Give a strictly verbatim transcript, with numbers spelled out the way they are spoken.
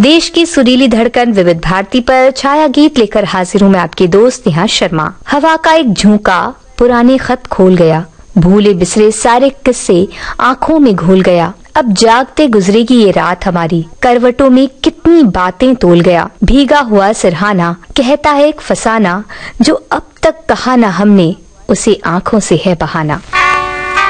देश की सुरीली धड़कन विविध भारती पर छाया गीत लेकर हाजिर हूँ मैं आपकी दोस्त नेहा शर्मा। हवा का एक झोंका पुराने खत खोल गया, भूले बिसरे सारे किस्से आंखों में घोल गया। अब जागते गुजरेगी ये रात हमारी, करवटों में कितनी बातें तोल गया। भीगा हुआ सिरहाना कहता है एक फसाना, जो अब तक कहा ना हमने उसे आंखों से है बहाना।